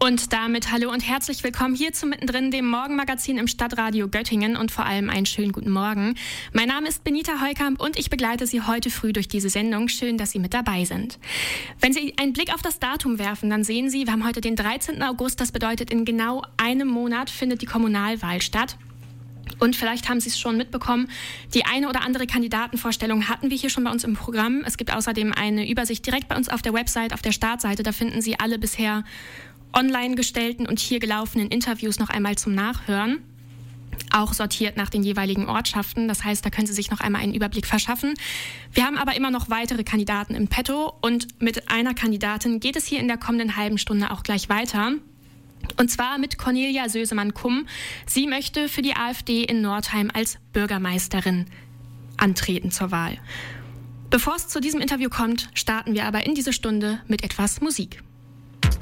Und damit hallo und herzlich willkommen hier zu Mittendrin, dem Morgenmagazin im Stadtradio Göttingen und vor allem einen schönen guten Morgen. Mein Name ist Benita Heukamp und ich begleite Sie heute früh durch diese Sendung. Schön, dass Sie mit dabei sind. Wenn Sie einen Blick auf das Datum werfen, dann sehen Sie, wir haben heute den 13. August. Das bedeutet, in genau einem Monat findet die Kommunalwahl statt. Und vielleicht haben Sie es schon mitbekommen, die eine oder andere Kandidatenvorstellung hatten wir hier schon bei uns im Programm. Es gibt außerdem eine Übersicht direkt bei uns auf der Website, auf der Startseite. Da finden Sie alle bisher online gestellten und hier gelaufenen Interviews noch einmal zum Nachhören, auch sortiert nach den jeweiligen Ortschaften. Das heißt, da können Sie sich noch einmal einen Überblick verschaffen. Wir haben aber immer noch weitere Kandidaten im Petto und mit einer Kandidatin geht es hier in der kommenden halben Stunde auch gleich weiter. Und zwar mit Cornelia Sösemann-Kumm. Sie möchte für die AfD in Nordheim als Bürgermeisterin antreten zur Wahl. Bevor es zu diesem Interview kommt, starten wir aber in diese Stunde mit etwas Musik.